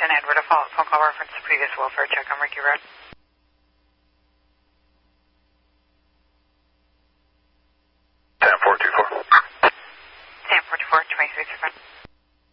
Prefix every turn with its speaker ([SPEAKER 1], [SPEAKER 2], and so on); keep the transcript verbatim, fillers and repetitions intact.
[SPEAKER 1] Edward, a follow-up phone call reference to previous welfare check on Ricky Road.